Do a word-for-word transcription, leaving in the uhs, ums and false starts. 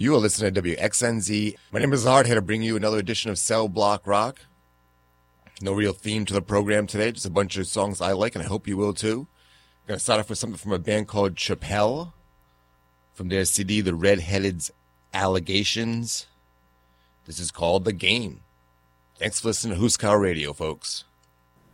You are listening to W X N Z. My name is Hard here to bring you another edition of Cell Block Rock. No real theme to the program today, just a bunch of songs I like, and I hope you will too. I'm going to start off with something from a band called Chappelle, from their C D, The Redheaded's Allegations. This is called The Game. Thanks for listening to Huskar Radio, folks.